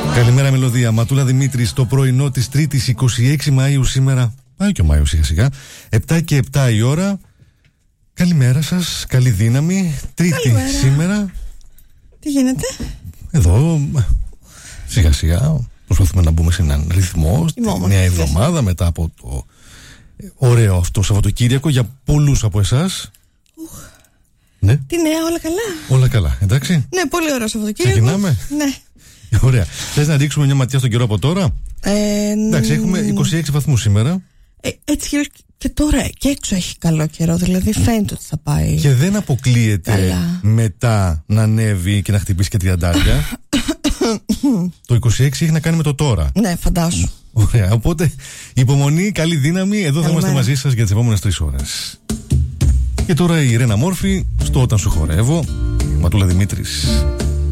Καλημέρα μελωδία. Ματούλα Δημήτρης, το πρωινό της Τρίτης 26 Μαΐου σήμερα. Πάει και ο Μάιος σιγά σιγά. 7 και 7 η ώρα. Καλημέρα σας, καλή δύναμη. Τρίτη καλημέρα. Σήμερα. Τι γίνεται? Εδώ σιγά σιγά προσπαθούμε να μπούμε σε έναν ρυθμό. Μια εβδομάδα μετά από το ωραίο αυτό Σαββατοκύριακο για πολλούς από εσάς. Ναι. Τι νέα, όλα καλά? Όλα καλά, εντάξει. Ναι, πολύ ωραίο Σαββατοκύριακο. Ξεκινάμε. Ναι. Ωραία. Θες να ρίξουμε μια ματιά στον καιρό από τώρα? Εντάξει, έχουμε 26 βαθμούς σήμερα. Έτσι και τώρα και έξω έχει καλό καιρό, δηλαδή φαίνεται ότι θα πάει. Και δεν αποκλείεται καλά. Μετά να ανέβει και να χτυπήσει και 30. Το 26 έχει να κάνει με το τώρα. Ναι, φαντάσου. Ωραία, οπότε υπομονή, καλή δύναμη. Εδώ θα είμαστε μαζί σας για τις επόμενες 3 ώρες. Και τώρα η Ρένα Μόρφη στο Όταν Σου Χορεύω. Ματούλα Δημήτρης.